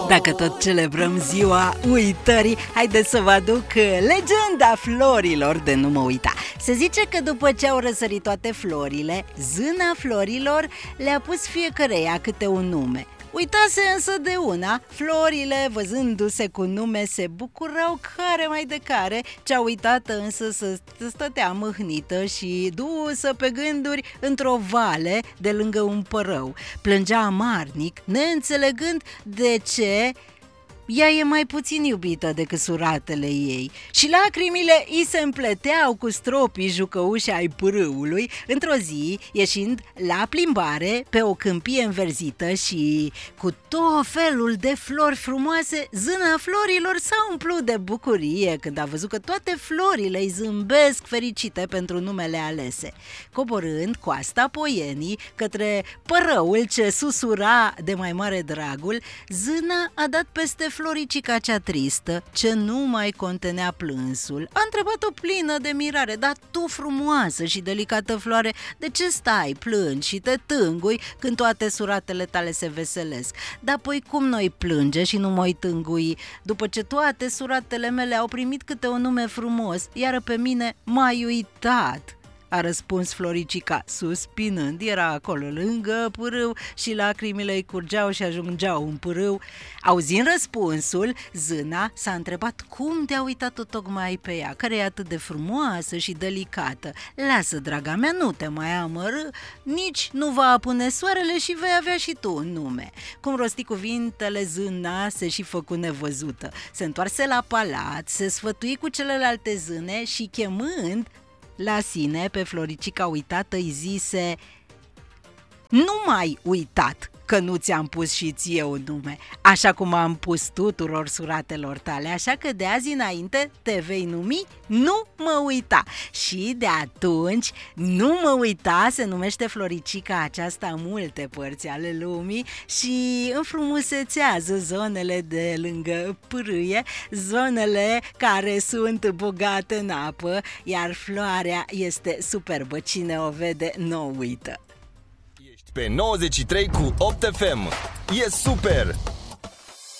Dacă tot celebrăm ziua uitării, haideți să vă aduc legenda florilor de nu mă uita. Se zice că după ce au răsărit toate florile, zâna florilor le-a pus fiecăreia câte un nume. Uitase însă de una, florile, văzându-se cu nume, se bucurau care mai de care. Cea uitată însă stătea mâhnită și dusă pe gânduri într-o vale de lângă un părău. Plângea amarnic, neînțelegând de ce ea e mai puțin iubită decât suratele ei. Și lacrimile îi se împleteau cu stropii jucăuși ai pârâului. Într-o zi, ieșind la plimbare pe o câmpie înverzită și cu tot felul de flori frumoase, zâna florilor s-a umplut de bucurie când a văzut că toate florile îi zâmbesc fericite pentru numele alese. Coborând coasta Poienii către părăul ce susura de mai mare dragul, zâna a dat peste floricica cea tristă, ce nu mai contenea plânsul. A întrebat-o plină de mirare: "Dar tu, frumoasă și delicată floare, de ce stai, plângi și te tângui când toate suratele tale se veselesc? Dar păi cum noi plânge și nu mai tângui, după ce toate suratele mele au primit câte un nume frumos, iar pe mine m-ai uitat?" A răspuns floricica, suspinând. Era acolo lângă pârâu și lacrimile îi curgeau și ajungeau în pârâu. Auzind răspunsul, zâna s-a întrebat cum te-a uitat-o tocmai pe ea, care e atât de frumoasă și delicată. "Lasă, draga mea, nu te mai amărâ, nici nu va apune soarele și vei avea și tu un nume." Cum rosti cuvintele, zâna se și făcu nevăzută. Se întoarse la palat, se sfătui cu celelalte zâne și, chemând la sine pe floricica uitată, îi zise: "Nu m-ai uitat că nu ți-am pus și ție un nume, așa cum am pus tuturor suratelor tale, așa că de azi înainte te vei numi Nu mă uita." Și de atunci Nu mă uita se numește floricica aceasta în multe părți ale lumii și înfrumusețează zonele de lângă pârâie, zonele care sunt bogate în apă, iar floarea este superbă. Cine o vede, nu uită. Pe 93 cu 8 FM. E super!